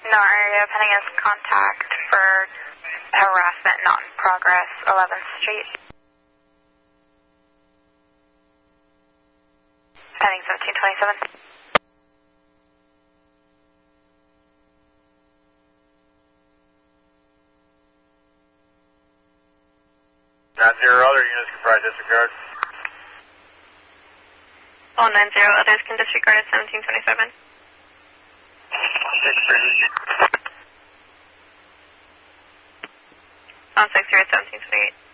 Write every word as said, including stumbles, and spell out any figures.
No area pending as contact for harassment not in progress, eleventh Street. Pending seventeen twenty-seven. nine zero, other units comprise disregard. All nine zero, others can disregard at seventeen twenty-seven. six three. On six zero, seventeen twenty-eight.